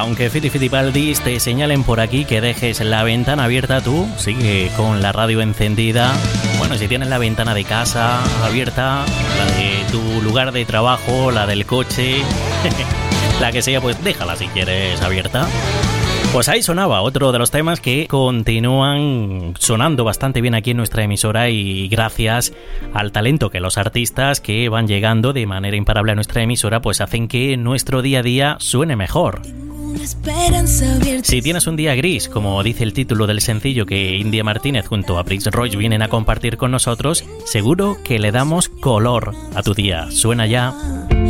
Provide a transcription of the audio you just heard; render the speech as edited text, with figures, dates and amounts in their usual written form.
aunque Fiti Fitipaldis te señalen por aquí que dejes la ventana abierta, tú sigue con la radio encendida. Bueno, si tienes la ventana de casa abierta, la de tu lugar de trabajo, la del coche, la que sea, pues déjala si quieres abierta. Pues ahí sonaba otro de los temas que continúan sonando bastante bien aquí en nuestra emisora, y gracias al talento que los artistas que van llegando de manera imparable a nuestra emisora pues hacen que nuestro día a día suene mejor. Si tienes un día gris, como dice el título del sencillo que India Martínez junto a Prince Royce vienen a compartir con nosotros, seguro que le damos color a tu día. Suena ya